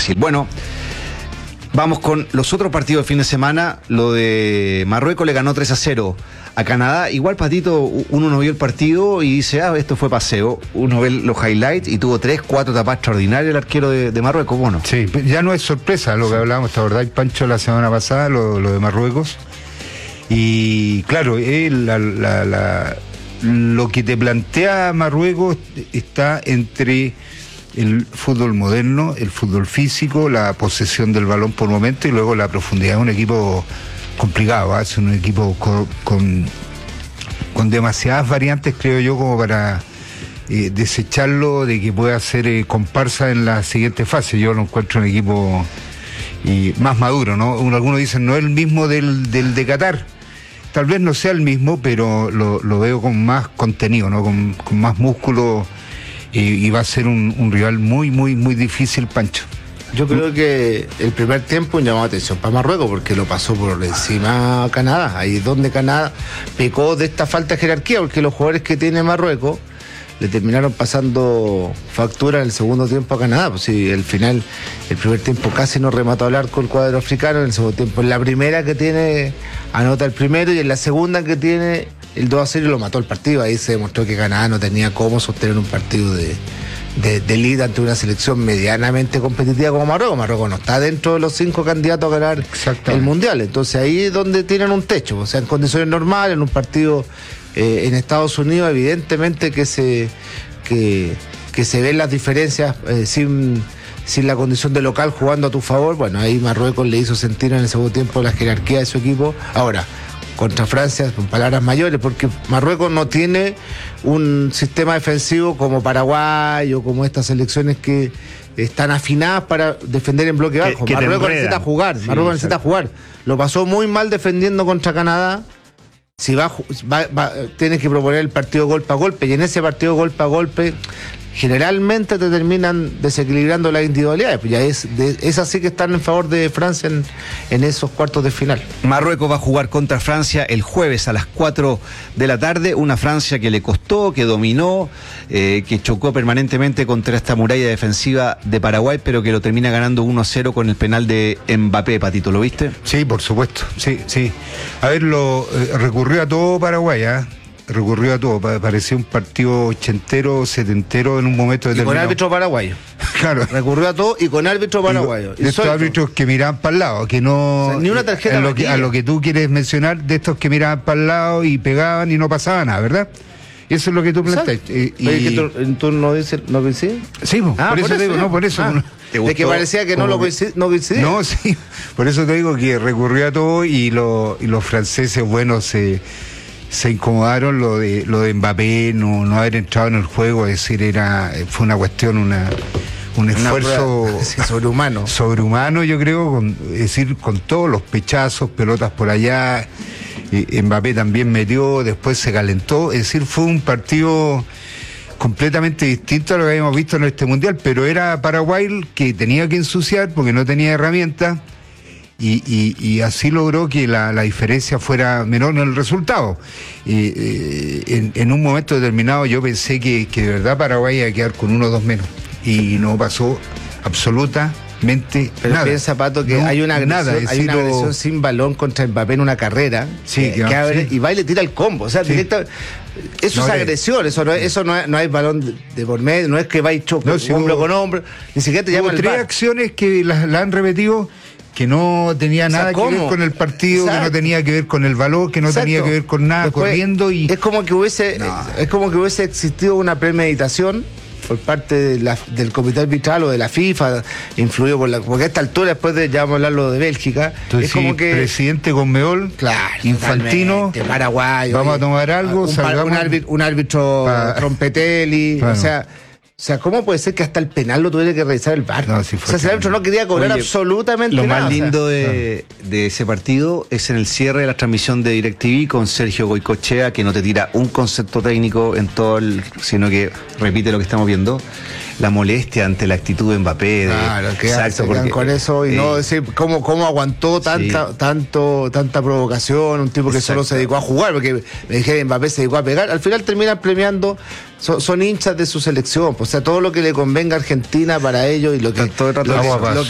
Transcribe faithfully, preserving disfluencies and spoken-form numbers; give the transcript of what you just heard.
Brasil. Bueno, vamos con los otros partidos de fin de semana. Lo de Marruecos le ganó tres a cero a Canadá. Igual, Patito, uno no vio el partido y dice, ah, esto fue paseo. Uno ve los highlights y tuvo tres, cuatro tapas extraordinarias el arquero de, de Marruecos. Bueno. Sí, ya no es sorpresa lo que hablábamos, ¿te acordás, Pancho, la semana pasada, lo, lo de Marruecos? Y claro, eh, la, la, la, lo que te plantea Marruecos está entre el fútbol moderno, el fútbol físico, la posesión del balón por momento y luego la profundidad. Es un equipo complicado, ¿eh? Es un equipo con, con, con demasiadas variantes, creo yo, como para eh, desecharlo de que pueda ser eh, comparsa en la siguiente fase. Yo lo encuentro un equipo eh, más maduro, ¿no? Algunos dicen no es el mismo del, del de Qatar. Tal vez no sea el mismo, pero lo, lo veo con más contenido, ¿no? Con, con más músculo. Y, y va a ser un, un rival muy, muy, muy difícil, Pancho. Yo creo que el primer tiempo un llamado de atención para Marruecos, porque lo pasó por encima a Canadá. Ahí es donde Canadá pecó de esta falta de jerarquía, porque los jugadores que tiene Marruecos le terminaron pasando factura en el segundo tiempo a Canadá. Pues sí, el final, el primer tiempo casi no remató al arco el cuadro africano, en el segundo tiempo en la primera que tiene anota el primero y en la segunda que tiene el dos a cero lo mató el partido. Ahí se demostró que Canadá no tenía cómo sostener un partido de, de, de líder ante una selección medianamente competitiva como Marruecos. Marruecos no está dentro de los cinco candidatos a ganar el Mundial. Entonces ahí es donde tienen un techo. O sea, en condiciones normales, en un partido eh, en Estados Unidos, evidentemente que se, que, que se ven las diferencias eh, sin... sin la condición de local jugando a tu favor. Bueno, ahí Marruecos le hizo sentir en el segundo tiempo la jerarquía de su equipo. Ahora, contra Francia, con palabras mayores, porque Marruecos no tiene un sistema defensivo como Paraguay o como estas selecciones que están afinadas para defender en bloque bajo. Que, que Marruecos necesita jugar, sí, Marruecos necesita jugar. Lo pasó muy mal defendiendo contra Canadá. Si va, va, va tienes que proponer el partido golpe a golpe, y en ese partido golpe a golpe generalmente te terminan desequilibrando las individualidades. Pues ya es, de, es así que están en favor de Francia en, en esos cuartos de final. Marruecos va a jugar contra Francia el jueves a las cuatro de la tarde. Una Francia que le costó, que dominó, eh, que chocó permanentemente contra esta muralla defensiva de Paraguay, pero que lo termina ganando uno a cero con el penal de Mbappé. Patito, ¿lo viste? Sí, por supuesto. Sí, sí. A ver, lo eh, recurrió a todo Paraguay, ¿eh? recurrió a todo, parecía un partido ochentero, setentero en un momento determinado. Y con árbitro paraguayo. Claro. Recurrió a todo y con árbitro paraguayo. De estos árbitros que miraban para el lado, que no... O sea, ni una tarjeta a lo que, a lo que tú quieres mencionar, de estos que miraban para el lado y pegaban y no pasaba nada, ¿verdad? Eso es lo que tú planteaste. Y, y... ¿Oye, que tú, tú no dices, no coincides? Sí, ah, por, por eso te digo, no, por eso. Ah, de que parecía que no lo coincidía. No, coincidía. no, sí, por eso te digo que recurrió a todo y, lo, y los franceses, bueno, se... se incomodaron. Lo de lo de Mbappé, no, no haber entrado en el juego, es decir, era fue una cuestión, una un esfuerzo prueba, sí, sobrehumano. Sobrehumano, yo creo, con, es decir, con todos los pechazos, pelotas por allá. Eh, Mbappé también metió, después se calentó, es decir, fue un partido completamente distinto a lo que habíamos visto en este mundial, pero era Paraguay que tenía que ensuciar porque no tenía herramientas. Y, y, y así logró que la, la diferencia fuera menor en el resultado. Eh, eh, en, en un momento determinado yo pensé que, que de verdad Paraguay iba a quedar con uno o dos menos. Y no pasó absolutamente Pero nada. piensa, Pato, que no, hay, una agresión, nada, hay una agresión sin balón contra Mbappé en una carrera. Sí, que, que abre, sí. Y va y le tira el combo. O sea, sí. directa, eso no, es agresión, eso no, eso no, no hay balón de, de por medio, no es que va y choca no, si hombro hubo, con hombro, ni siquiera te llama el tres bar. Acciones que las la han repetido que no tenía nada, o sea, que ver con el partido, exacto, que no tenía que ver con el valor, que no exacto, tenía que ver con nada, después, corriendo y... Es como que hubiese no. es como que hubiese existido una premeditación por parte de la, del comité arbitral o de la FIFA, influido por la... Porque a esta altura, después de, ya vamos a hablar lo de Bélgica, entonces, es como sí, que... presidente Conmebol, claro, Infantino, paraguayo, vamos a tomar algo, un, salgamos, un árbitro, un árbitro pa... Trompetelli, claro. o sea... O sea, ¿cómo puede ser que hasta el penal lo tuviera que revisar el V A R? No, si o sea, si el árbitro no quería cobrar Oye, absolutamente lo nada. Lo más lindo o sea, de, no. de ese partido es en el cierre de la transmisión de DirecTV con Sergio Goicoechea, que no te tira un concepto técnico en todo el... sino que repite lo que estamos viendo. La molestia ante la actitud de Mbappé. Claro, de, que exacto, porque, con eso y eh, no decir cómo, cómo aguantó tanta, sí. tanto, tanta provocación, un tipo que exacto. solo se dedicó a jugar, porque me dije Mbappé se dedicó a pegar. Al final terminan premiando, son, son hinchas de su selección, pues, o sea, todo lo que le convenga a Argentina para ellos y lo que, todo el rato lo, que, lo